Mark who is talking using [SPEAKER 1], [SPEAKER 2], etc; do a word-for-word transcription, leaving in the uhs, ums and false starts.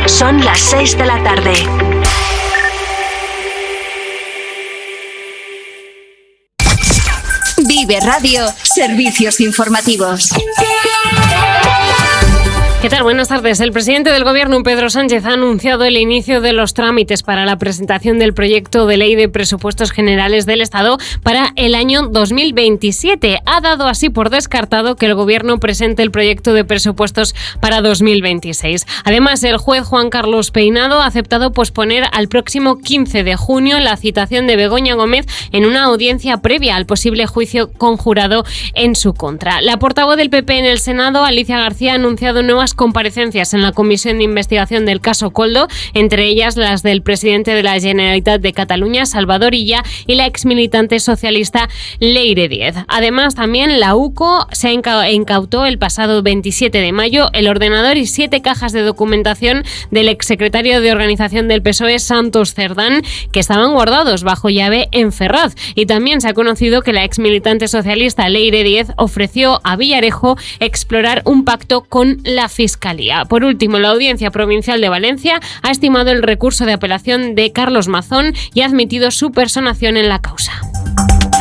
[SPEAKER 1] Son las seis de la tarde. Vive Radio, servicios informativos.
[SPEAKER 2] ¿Qué tal? Buenas tardes. El presidente del Gobierno, Pedro Sánchez, ha anunciado el inicio de los trámites para la presentación del proyecto de ley de presupuestos generales del Estado para el año dos mil veintisiete. Ha dado así por descartado que el Gobierno presente el proyecto de presupuestos para dos mil veintiséis. Además, el juez Juan Carlos Peinado ha aceptado posponer al próximo quince de junio la citación de Begoña Gómez en una audiencia previa al posible juicio conjurado en su contra. La portavoz del P P en el Senado, Alicia García, ha anunciado nuevas comparecencias en la comisión de investigación del caso Koldo, entre ellas las del presidente de la Generalitat de Cataluña, Salvador Illa, y la exmilitante socialista Leire Díez. Además, también la U C O se incautó el pasado veintisiete de mayo el ordenador y siete cajas de documentación del exsecretario de Organización del P S O E, Santos Cerdán, que estaban guardados bajo llave en Ferraz. Y también se ha conocido que la exmilitante socialista Leire Díez ofreció a Villarejo explorar un pacto con la Fiscalía. Por último, la Audiencia Provincial de Valencia ha estimado el recurso de apelación de Carlos Mazón y ha admitido su personación en la causa.